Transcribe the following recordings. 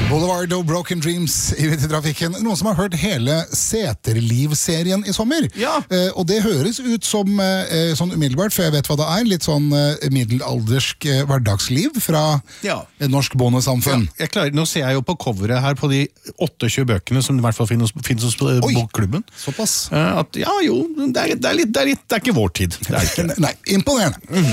Boulevard og Broken Dreams i trafikken. Noen som har hørt hele Seterliv-serien i sommer. Ja. Og det høres ut som sånn umiddelbart, for jeg vet hva det er, litt sånn middelaldersk hverdagsliv fra norsk bondesamfunn. Ja, nå ser jeg jo på coveret her på de 28 bøkene som i hvert fall finnes hos bokklubben. Såpass. At, ja, jo, det er ikke vår tid. Det er ikke det. Nei, imponerende.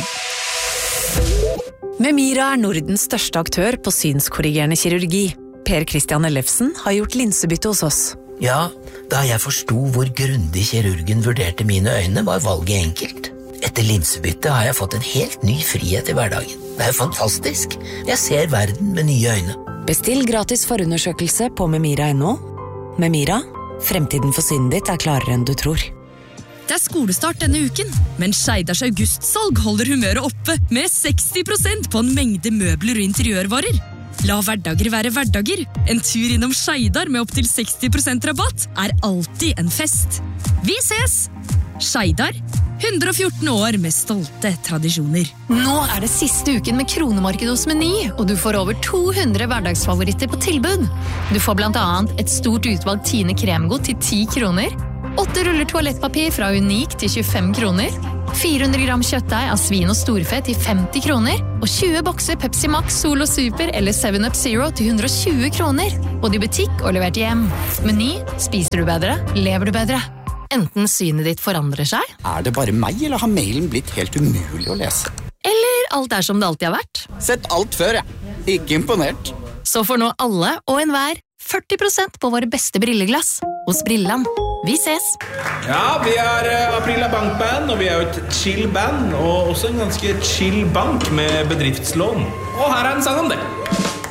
Memira er Nordens største aktør på synskorrigerende kirurgi. Per Christian Ellefsen har gjort linsebytte hos oss. Ja, da jeg forstod hvor grundig kirurgen vurderte mine øyne, var valget enkelt. Etter linsebytte har jeg fått en helt ny frihet i hverdagen. Det er jo fantastisk. Jeg ser verden med nye øyne. Bestill gratis forundersøkelse på memira.no. Memira, fremtiden for synet ditt er klarere enn du tror. Det er skolestart denne uken, men Skeidars augustsalg holder humøret oppe med 60% på en mengde møbler og interiørvarer. La hverdager være hverdager. En tur innom Skeidar med opp til 60% rabatt er alltid en fest. Vi ses! Skeidar, 114 år med stolte tradisjoner. Nå er det siste uken med kronemarked hos Meny, og du får over 200 hverdagsfavoritter på tilbud. Du får blant annet et stort utvalg Tine kremgodt til 10 kroner, 8 ruller toalettpapir fra Unik til 25 kroner, 400 gram kjøttdeig av svin og storfe til 50 kroner, og 20 bokser Pepsi Max, Solo Super eller 7up Zero til 120 kroner. Både i butikk og levert hjem. Meny, spiser du bedre, lever du bedre. Enten synet ditt forandrer seg, Er det bare meg, eller har mailen blitt helt umulig å lese? eller alt er som det alltid har vært. Sett alt før, jeg. Ikke imponert. Så får nå alle og enhver 40% på våre beste brilleglass hos Brilland. Vi ses! Ja, vi er Aprila Bankband, og vi er jo et chill band, og også en ganske chill bank med bedriftslån. Og her er en sang om det.